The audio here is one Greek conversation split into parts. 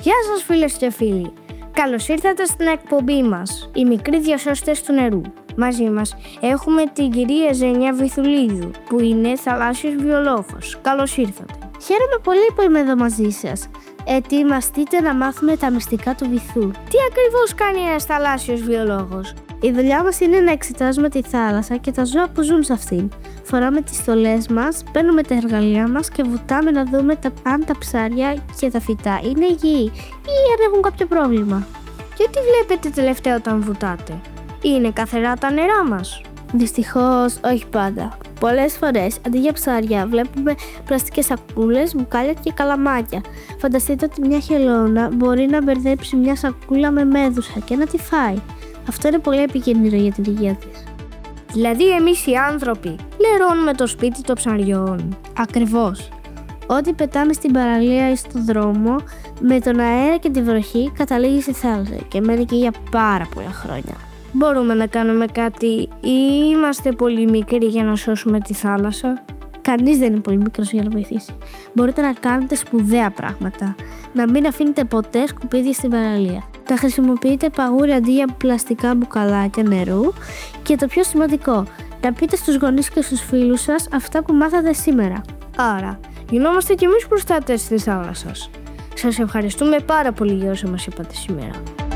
Γεια σας φίλες και φίλοι. Καλώς ήρθατε στην εκπομπή μας, οι μικροί διασώστες του νερού. Μαζί μας έχουμε την κυρία Ζένια Βυθουλίδου, που είναι θαλάσσιος βιολόγος. Καλώς ήρθατε. Χαίρομαι πολύ που είμαι εδώ μαζί σας. Ετοιμαστείτε να μάθουμε τα μυστικά του βυθού. Τι ακριβώς κάνει ένας θαλάσσιος βιολόγος? Η δουλειά μας είναι να εξετάζουμε τη θάλασσα και τα ζώα που ζουν σε αυτήν. Φοράμε τις στολές μας, παίρνουμε τα εργαλεία μας και βουτάμε να δούμε αν τα ψάρια και τα φυτά είναι υγιή ή αν έχουν κάποιο πρόβλημα. Και τι βλέπετε τελευταία όταν βουτάτε? Είναι καθαρά τα νερά μας? Δυστυχώς όχι πάντα. Πολλές φορές αντί για ψάρια βλέπουμε πλαστικές σακούλες, μπουκάλια και καλαμάκια. Φανταστείτε ότι μια χελώνα μπορεί να μπερδέψει μια σακούλα με μέδουσα και να τη φάει. Αυτό είναι πολύ επικίνδυνο για την υγεία της. Δηλαδή εμείς οι άνθρωποι λερώνουμε το σπίτι των ψαριών. Ακριβώς. Ό,τι πετάμε στην παραλία ή στον δρόμο με τον αέρα και τη βροχή καταλήγει στη θάλασσα και μένει εκεί για πάρα πολλά χρόνια. Μπορούμε να κάνουμε κάτι ή είμαστε πολύ μικροί για να σώσουμε τη θάλασσα? Κανείς δεν είναι πολύ μικρός για να βοηθήσει. Μπορείτε να κάνετε σπουδαία πράγματα. Να μην αφήνετε ποτέ σκουπίδια στην παραλία. Να χρησιμοποιείτε παγούρια αντί για πλαστικά μπουκαλάκια νερού. Και το πιο σημαντικό, να πείτε στους γονείς και στους φίλους σας αυτά που μάθατε σήμερα. Άρα, γινόμαστε κι εμείς προστάτες της θάλασσας. Σας ευχαριστούμε πάρα πολύ για όσα μας είπατε σήμερα.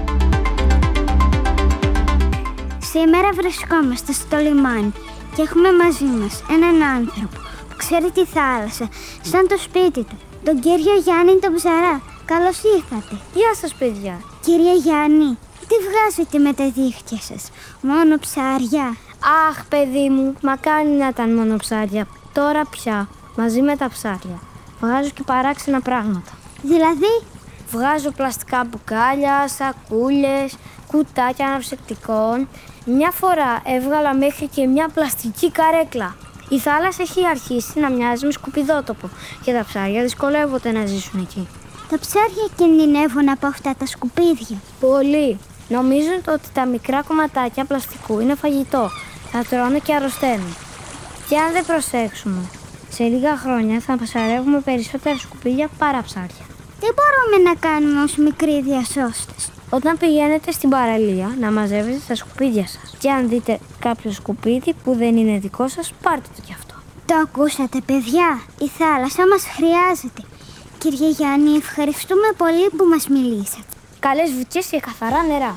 Σήμερα βρισκόμαστε στο λιμάνι και έχουμε μαζί μας έναν άνθρωπο που ξέρει τη θάλασσα σαν το σπίτι του, τον κύριο Γιάννη τον Ψαρά. Καλώς ήρθατε. Γεια σας παιδιά. Κύριε Γιάννη, τι βγάζετε με τα δίχτυα σας? Μόνο ψάρια? Αχ παιδί μου, μακάρι να ήταν μόνο ψάρια. Τώρα πια, μαζί με τα ψάρια, βγάζω και παράξενα πράγματα. Δηλαδή? Βγάζω πλαστικά μπουκάλια, σακούλες, κουτάκια αναψυκτικών. Μια φορά έβγαλα μέχρι και μια πλαστική καρέκλα. Η θάλασσα έχει αρχίσει να μοιάζει με σκουπιδότοπο και τα ψάρια δυσκολεύονται να ζήσουν εκεί. Τα ψάρια κινδυνεύουν από αυτά τα σκουπίδια? Πολύ. Νομίζουν ότι τα μικρά κομματάκια πλαστικού είναι φαγητό. Θα τρώνε και αρρωσταίνουν. Και αν δεν προσέξουμε, σε λίγα χρόνια θα ψαρεύουμε περισσότερα σκουπίδια παρά ψάρια. Τι μπορούμε να κάνουμε ως μικροί διασώστες? Όταν πηγαίνετε στην παραλία να μαζεύετε τα σκουπίδια σας και αν δείτε κάποιο σκουπίδι που δεν είναι δικό σας, πάρτε το κι αυτό. Το ακούσατε παιδιά? Η θάλασσα μας χρειάζεται. Κύριε Γιάννη, ευχαριστούμε πολύ που μας μιλήσατε. Καλές βουτιές και καθαρά νερά.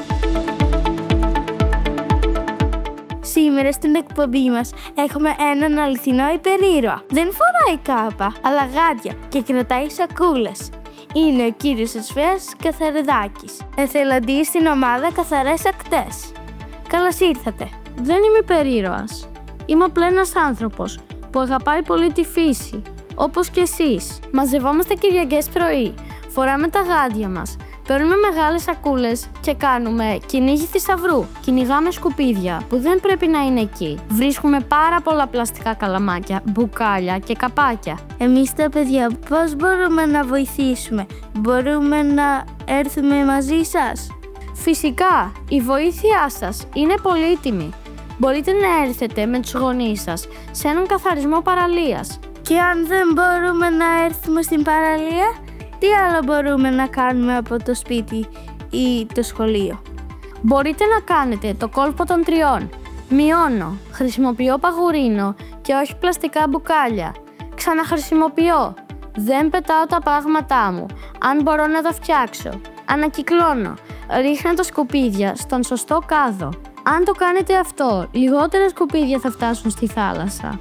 Σήμερα στην εκπομπή μας έχουμε έναν αληθινό υπερήρωα. Δεν φοράει κάπα, αλλά γάντια και κρατάει σακούλες. Είναι ο κύριος Εσφαίας Καθαριδάκης, εθελοντής στην ομάδα Καθαρές Ακτές. Καλώς ήρθατε. Δεν είμαι υπερήρωας. Είμαι απλά ένας άνθρωπος που αγαπάει πολύ τη φύση, όπως και εσείς. Μαζευόμαστε Κυριακές πρωί, φοράμε τα γάντια μας, παίρνουμε μεγάλες σακούλες και κάνουμε κυνήγι θησαυρού. Κυνηγάμε σκουπίδια που δεν πρέπει να είναι εκεί. Βρίσκουμε πάρα πολλά πλαστικά καλαμάκια, μπουκάλια και καπάκια. Εμείς τα παιδιά πώς μπορούμε να βοηθήσουμε? Μπορούμε να έρθουμε μαζί σας? Φυσικά, η βοήθειά σας είναι πολύτιμη. Μπορείτε να έρθετε με τους γονείς σας σε έναν καθαρισμό παραλίας. Και αν δεν μπορούμε να έρθουμε στην παραλία, τι άλλο μπορούμε να κάνουμε από το σπίτι ή το σχολείο? Μπορείτε να κάνετε το κόλπο των τριών. Μειώνω, χρησιμοποιώ παγουρίνο και όχι πλαστικά μπουκάλια. Ξαναχρησιμοποιώ. Δεν πετάω τα πράγματά μου. Αν μπορώ να τα φτιάξω. Ανακυκλώνω. Ρίχνω τα σκουπίδια στον σωστό κάδο. Αν το κάνετε αυτό, λιγότερα σκουπίδια θα φτάσουν στη θάλασσα.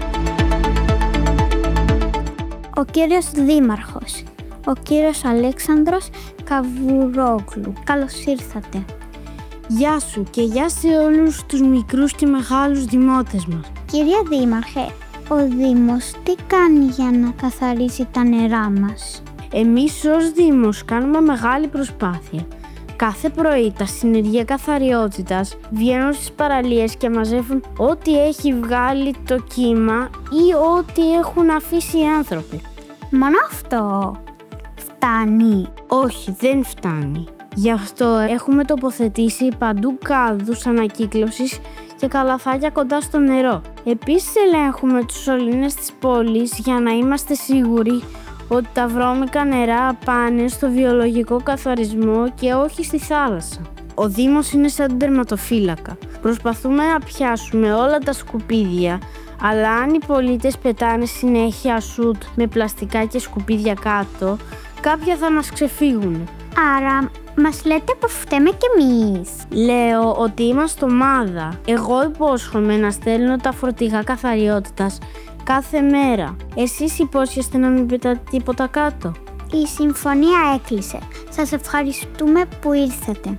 Ο κύριος Δήμαρχος, ο κύριος Αλέξανδρος Καβουρόγλου. Καλώς ήρθατε. Γεια σου και γεια σε όλους τους μικρούς και μεγάλους δημότες μας. Κυρία Δήμαρχε, ο Δήμος τι κάνει για να καθαρίσει τα νερά μας? Εμείς ως Δήμος κάνουμε μεγάλη προσπάθεια. Κάθε πρωί τα συνεργεία καθαριότητας βγαίνουν στις παραλίες και μαζεύουν ό,τι έχει βγάλει το κύμα ή ό,τι έχουν αφήσει οι άνθρωποι. Μόνο αυτό φτάνει? Όχι, δεν φτάνει. Γι' αυτό έχουμε τοποθετήσει παντού κάδους ανακύκλωσης και καλαθάκια κοντά στο νερό. Επίσης ελέγχουμε τους σωλήνες της πόλης για να είμαστε σίγουροι ότι τα βρώμικα νερά πάνε στο βιολογικό καθαρισμό και όχι στη θάλασσα. Ο Δήμος είναι σαν τερματοφύλακα. Προσπαθούμε να πιάσουμε όλα τα σκουπίδια, αλλά αν οι πολίτες πετάνε συνέχεια σουτ με πλαστικά και σκουπίδια κάτω, κάποια θα μας ξεφύγουν. Άρα, μας λέτε που φταίμε κι εμείς. Λέω ότι είμαστε ομάδα. Εγώ υπόσχομαι να στέλνω τα φορτηγά καθαριότητας κάθε μέρα. Εσείς υπόσχεστε να μην πετάτε τίποτα κάτω. Η συμφωνία έκλεισε. Σας ευχαριστούμε που ήρθατε.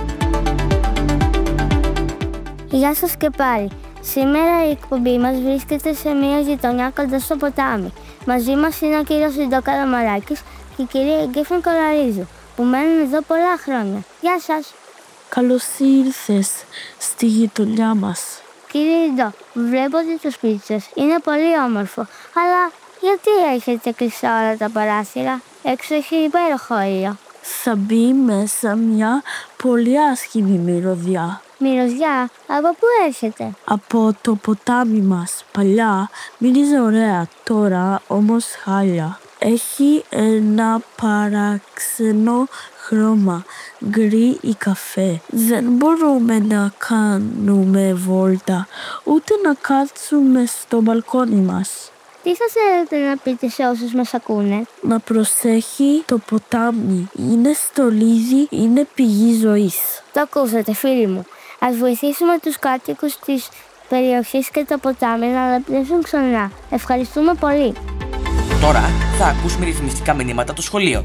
Γεια σας και πάλι. Σήμερα η εκπομπή μας βρίσκεται σε μια γειτονιά κοντά στο ποτάμι. Μαζί μας είναι ο κύριος Ιντό Καλαμαράκης και η κυρία Εγκέφεν Κολαρίζου, που μένουν εδώ πολλά χρόνια. Γεια σας. Καλώς ήρθες στη γειτονιά μας. Κύριε Ιντό, βλέπω ότι το σπίτι σας είναι πολύ όμορφο, αλλά γιατί έχετε κλειστά όλα τα παράθυρα? Έξω έχει υπέροχο ήλιο. Θα μπει μέσα μια πολύ άσχημη μυρωδιά. Μυρωδιά, από πού έρχεται? Από το ποτάμι μας. Παλιά μύριζε ωραία, τώρα όμως χάλια. Έχει ένα παράξενο χρώμα, γκρι ή καφέ. Δεν μπορούμε να κάνουμε βόλτα, ούτε να κάτσουμε στο μπαλκόνι μας. Τι θα θέλετε να πείτε σε όσους μας ακούνε? Να προσέχει το ποτάμι. Είναι στολίδι, είναι πηγή ζωής. Το ακούσατε, φίλοι μου. Ας βοηθήσουμε τους κάτοικους της περιοχής και το ποτάμι να αναπνεύσουν ξανά. Ευχαριστούμε πολύ. Τώρα θα ακούσουμε ρυθμιστικά μηνύματα των σχολείων.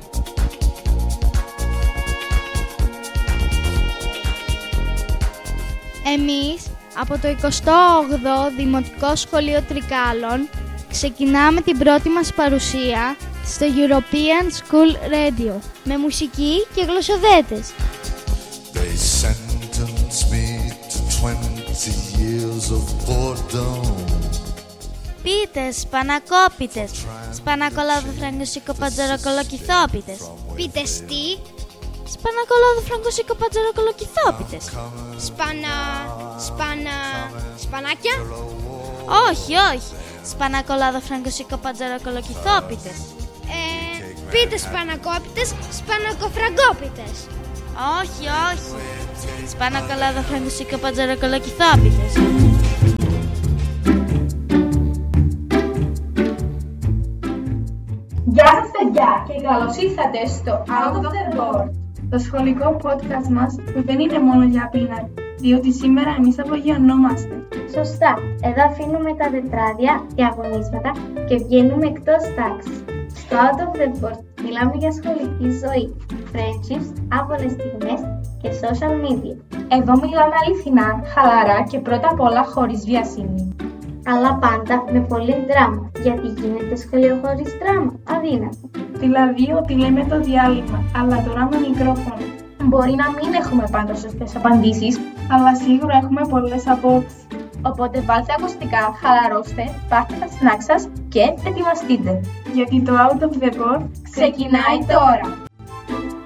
Εμείς από το 28ο Δημοτικό Σχολείο Τρικάλων ξεκινάμε την πρώτη μας παρουσία στο European School Radio με μουσική και γλωσσοδέτες. They sentenced me to 20 years of boredom. Πίτες, σπανακόπιτες, σπανακολάδο φραγκοσίκο πατζαροκολοκυθόπιτες. Πίτες τι? Σπανακολάδο φραγκοσίκο πατζαροκολοκυθόπιτες. Σπανάκια? Όχι, όχι. Σπανακολάδο φραγκοσίκο πατζαροκολοκυθόπιτες. Πίτες σπανακόπιτες, σπανακοφραγκόπιτες. Όχι, όχι. Σπανακολάδο φραγκοσίκο πατζαροκολοκυθόπιτες. Γεια σας παιδιά και καλώς ήρθατε στο Out of the Board, το σχολικό podcast μας που δεν είναι μόνο για πείνα, διότι σήμερα εμείς απογειωνόμαστε. Σωστά, εδώ αφήνουμε τα τετράδια, διαγωνίσματα και βγαίνουμε εκτός τάξης. Στο Out of the Board μιλάμε για σχολική ζωή, friendships, άβολες στιγμές και social media. Εδώ μιλάμε αληθινά, χαλαρά και πρώτα απ' όλα χωρίς βιασύνη. Αλλά πάντα με πολύ δράμα, γιατί γίνεται σχολείο χωρίς δράμα, αδύνατο. Δηλαδή ότι λέμε το διάλειμμα, αλλά τώρα με μικρόφωνο. Μπορεί να μην έχουμε πάντα σωστές απαντήσεις, αλλά σίγουρα έχουμε πολλές απόψεις. Οπότε βάλτε ακουστικά, χαλαρώστε, πάρτε τα σνακ σας και ετοιμαστείτε. Γιατί το Out of the Board ξεκινάει τώρα.